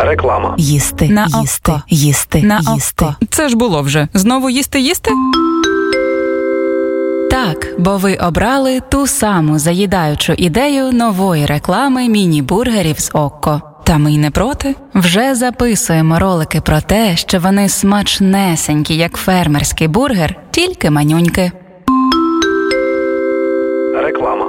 Реклама. Їсти, на їсти, око. Їсти, на їсти. Око. Це ж було вже. Знову їсти? Так, бо ви обрали ту саму заїдаючу ідею нової реклами міні-бургерів з Окко. Та ми й не проти. Вже записуємо ролики про те, що вони смачнесенькі, як фермерський бургер, тільки манюньки. Реклама.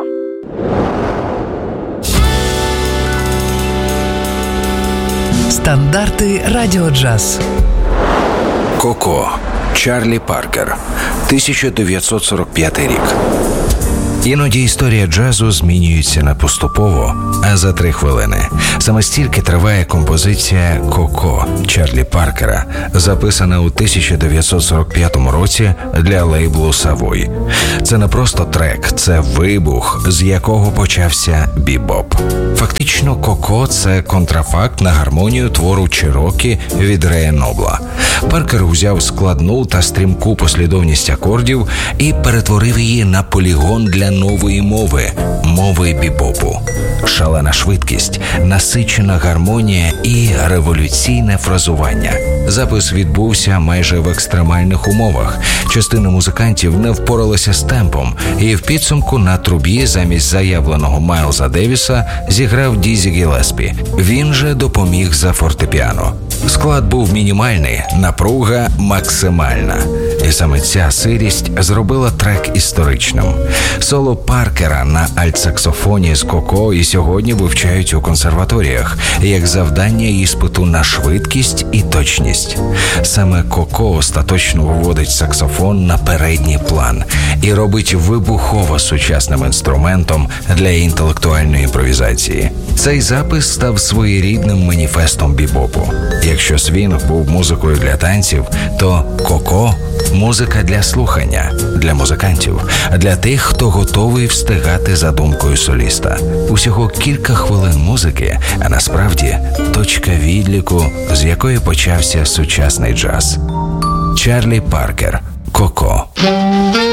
Стандарти Радіо Джаз. Коко. Чарлі Паркер. 1945 рік. Іноді історія джазу змінюється не поступово, а за 3 хвилини. Саме стільки триває композиція «Коко» Чарлі Паркера, записана у 1945 році для лейблу «Савой». Це не просто трек, це вибух, з якого почався бібоп. Фактично, «Коко» – це контрафакт на гармонію твору «Чирокі» від Рея Нобла. Паркер узяв складну та стрімку послідовність акордів і перетворив її на полігон для нової мови бібопу. Шалена швидкість, насичена гармонія і революційне фразування. Запис відбувся майже в екстремальних умовах. Частина музикантів не впоралася з темпом, і в підсумку на трубі замість заявленого Майлза Девіса зіграв Дізі Гілеспі. Він же допоміг за фортепіано. Склад був мінімальний, напруга максимальна. І саме ця сирість зробила трек історичним. Соло Паркера на альтсаксофоні з «Коко» і сьогодні вивчають у консерваторіях як завдання іспиту на швидкість і точність. Саме «Коко» остаточно виводить саксофон на передній план і робить вибухово сучасним інструментом для інтелектуальної імпровізації. Цей запис став своєрідним маніфестом бібопу. Якщо свінг був музикою для танців, то «Коко» – музика для слухання, для музикантів, для тих, хто готовий встигати за думкою соліста. Усього кілька хвилин музики, а насправді точка відліку, з якої почався сучасний джаз. Чарлі Паркер, «Коко».